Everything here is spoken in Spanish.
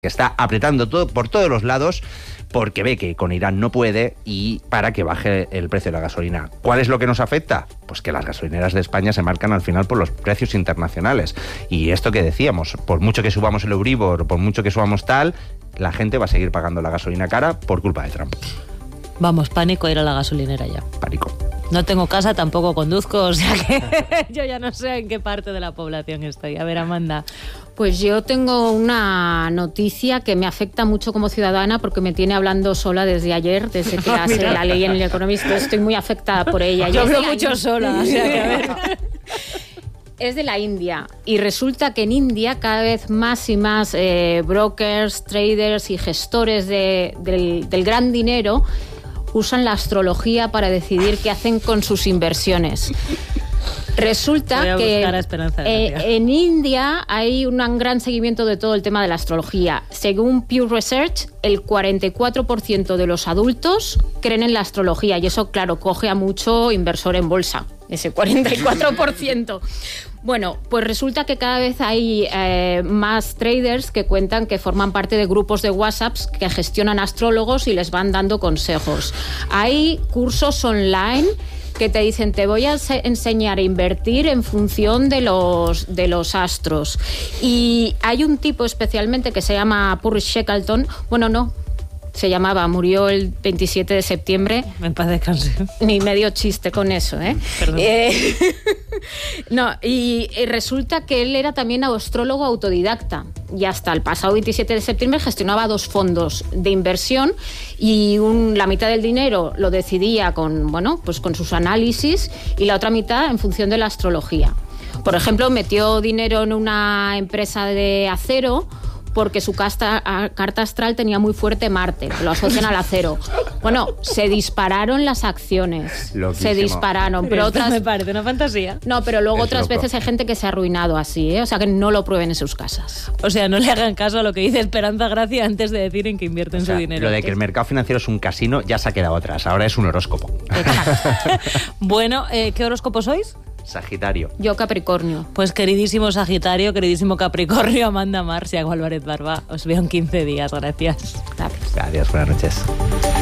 que está apretando todo por todos los lados porque ve que con Irán no puede y para que baje el precio de la gasolina. ¿Cuál es lo que nos afecta? Pues que las gasolineras de España se marcan al final por los precios internacionales. Y esto que decíamos, por mucho que subamos el Euribor, por mucho que subamos tal, la gente va a seguir pagando la gasolina cara por culpa de Trump. Vamos, pánico a ir a la gasolinera ya. Pánico. No tengo casa, tampoco conduzco, o sea que yo ya no sé en qué parte de la población estoy. A ver, Amanda. Pues yo tengo una noticia que me afecta mucho como ciudadana porque me tiene hablando sola desde ayer, desde que la ley en el Economist. Estoy muy afectada por ella. Yo hablo mucho sola, o sea que a ver. Es de la India y resulta que en India cada vez más y más brokers, traders y gestores del gran dinero usan la astrología para decidir qué hacen con sus inversiones. Resulta que en India hay un gran seguimiento de todo el tema de la astrología. Según Pew Research, el 44% de los adultos creen en la astrología y eso, claro, coge a mucho inversor en bolsa, ese 44%. Bueno, pues resulta que cada vez hay más traders que cuentan que forman parte de grupos de WhatsApp que gestionan astrólogos y les van dando consejos. Hay cursos online que te dicen, te voy a enseñar a invertir en función de los astros. Y hay un tipo especialmente que se llama Purvis Shackleton. Bueno, no. Se llamaba, murió el 27 de septiembre. En paz descanse. Ni medio chiste con eso, ¿eh? Perdón. No, y resulta que él era también astrólogo autodidacta y hasta el pasado 27 de septiembre gestionaba 2 fondos de inversión y la mitad del dinero lo decidía con sus análisis y la otra mitad en función de la astrología. Por ejemplo, metió dinero en una empresa de acero porque su carta astral tenía muy fuerte Marte, lo asocian al acero. Bueno, se dispararon las acciones. Loquísimo. Se dispararon. Pero Esto otras me parece una fantasía. No, pero luego Es otras loco. veces hay gente que se ha arruinado así, ¿eh? O sea, que no lo prueben en sus casas. O sea, no le hagan caso a lo que dice Esperanza Gracia antes de decir en qué invierten su dinero. Lo de que el mercado financiero es un casino ya se ha quedado atrás, ahora es un horóscopo. Bueno, ¿qué horóscopo sois? Sagitario. Yo Capricornio. Pues queridísimo Sagitario, queridísimo Capricornio, Amanda Mars y Álvarez Barba. Os veo en 15 días, gracias. Gracias. Adiós, buenas noches.